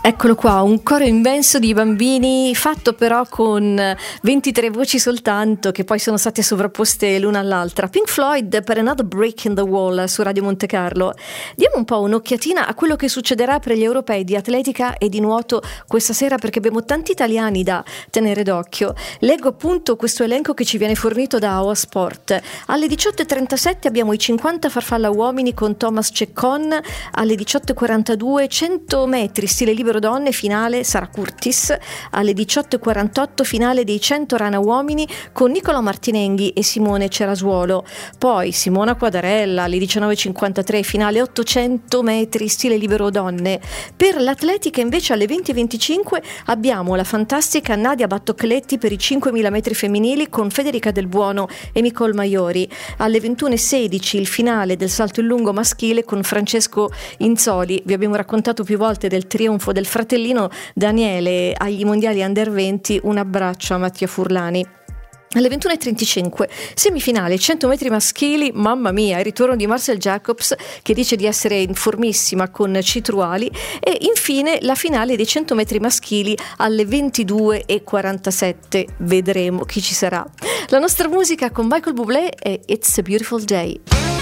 Eccolo qua, un coro immenso di bambini, fatto però con 23 voci soltanto, che poi sono state sovrapposte l'una all'altra. Pink Floyd per Another Break in the Wall su Radio Monte Carlo. Diamo un po' un'occhiatina a quello che succederà per gli europei di atletica e di nuoto questa sera, perché abbiamo tanti italiani da tenere d'occhio. Leggo appunto questo elenco che ci viene fornito da AOA Sport. Alle 18.37 abbiamo i 50 farfalla uomini con Thomas Ceccon, alle 18.42 100 metri stile libero donne, finale Sara Curtis, alle 18.48 finale dei 100 rana uomini con Nicola Martinenghi e Simone Cerasuolo, poi Simona Quadarella alle 19.53 finale 800 metri stile libero donne. Per l'atletica invece alle 20.25 abbiamo la fantastica Nadia Battocletti per i 5.000 metri femminili con Federica Del Buono e Nicole Maiori, alle 21.16 il finale del salto in lungo maschile con Francesco Inzoli. Vi abbiamo raccontato più volte del trionfo del fratellino Daniele agli mondiali under 20, un abbraccio a Mattia Furlani. Alle 21.35 semifinale 100 metri maschili, mamma mia, il ritorno di Marcel Jacobs che dice di essere in formissima con Citruali, e infine la finale dei 100 metri maschili alle 22.47, vedremo chi ci sarà. La nostra musica con Michael Bublé è It's a Beautiful Day.